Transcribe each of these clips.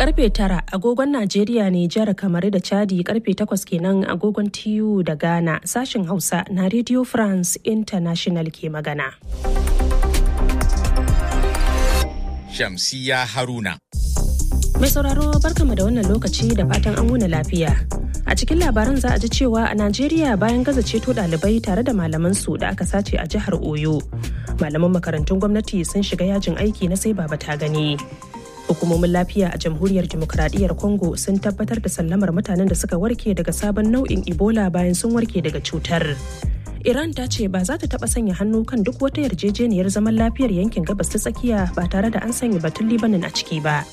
Karfe 9 agogon Najeriya ne, jihar Kamaru da Chadi, karfe 8 kenan agogon TU da Ghana. Sashen Hausa na Radio France International ke magana. Shamsiya Haruna. Mai sauraro barkama da wannan lokaci da fatan an wuni lafiya. A cikin labaran za a ji cewa a Najeriya bayan gaza ceto ɗalibai tare da malaman su da aka sace a jihar Oyo. Malaman makarantun gwamnati sun shiga yajin aiki na sai baba ta gani. Hukumomin lafiya a Jamhuriyar Dimokuraɗiyyar Congo sun tabbatar da sallamar mutanen da suka warke daga sabon nau'in Ebola bayan sun warke daga cutar. Iran ta ce ba za ta taɓa sanya hannu kan duk wata yarjejeniyar zaman lafiyar yankin gabas ta tsakiya ba tare da an sanya batun Libanin a ciki ba.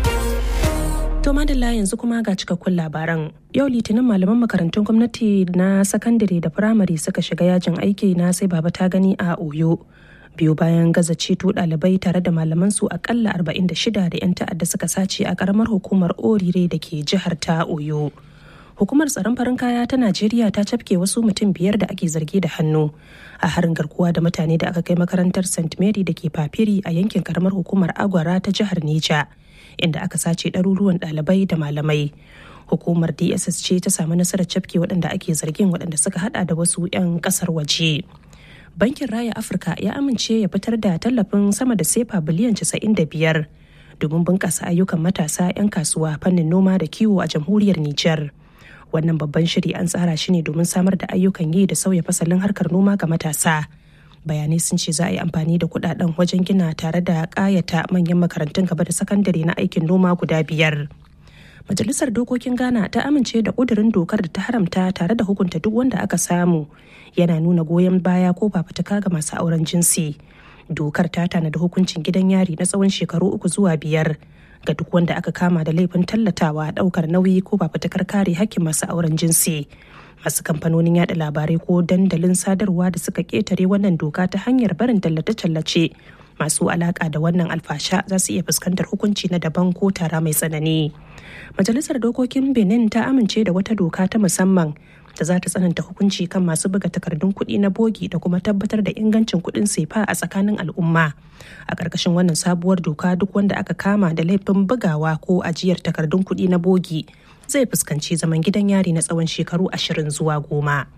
To madalla, yanzu kuma ga cikakkun labaran. Yau Litinin malaman makarantun gwamnati na sakandare da firamare suka shiga yajin aiki na sai baba ta gani a Oyo. Biyu bayan gaza ceto ɗalibai tare da malaman su akalla 46 da 'yan ta'adda suka sace a karamar hukumar Orire da ke jihar ta Oyo. Hukumar tsaron farin kaya ta Najeriya ta cafke wasu mutum 5 da ake zargi da hannu a harin garkuwa da mutane da aka kai makarantar St. Mary da ke Papiri a yankin karamar hukumar Agwara ta jihar Neja, inda aka sace ɗaruruwan ɗalibai da malamai. Hukumar DSS ce ta samu nasarar cafke waɗanda ake zargin, waɗanda suka hada da wasu 'yan ƙasar waje. Bankin Raya Afirka ya amince ya fitar da tallafin sama da sefa biliyan 95 domin bunƙasa ayyukan matasa 'yan kasuwa fannin noma da kiwo a jamhuriyar Nijar. Wannan babban shiri an tsara shi ne domin samar da ayyukan yi da sauya fasalin harkar noma ga matasa. Bayanai sun ce za a yi amfani da kudaden wajen gina tare da ƙayata manyan makarantun gaba da sakandare na aikin noma guda 5. Majalisar Dokokin Ghana ta amince da ƙudurin dokar da ta haramta tare da hukunta duk wanda aka samu yana nuna goyon baya ko fafutuka ga masu auren jinsi. Dokar ta tanada hukuncin gidan yari na tsawon shekaru 3 zuwa 5 ga duk wanda aka kama da laifin tallatawa, ɗaukar nauyi ko fafutukar kare hakkin masu auren jinsi. Masu kamfanonin yada labarai ko dandalin sadarwa da suka ketare wannan doka ta hanyar barin tallace-tallace masu alaka da wannan alfasha za su iya fuskantar hukunci na daban ko tara mai tsanani. Majalisar Dokokin Benin ta amince da wata doka ta musamman da za ta tsananta hukunci kan masu buga takardun kuɗi na bogi da kuma tabbatar da ingancin kuɗin sefa a tsakanin al'umma. A ƙarƙashin wannan sabuwar doka, duk wanda aka kama da laifin bugawa ko ajiyar takardun kuɗi na bogi zai fuskanci zaman gidan yari na tsawon shekaru 20 zuwa 10.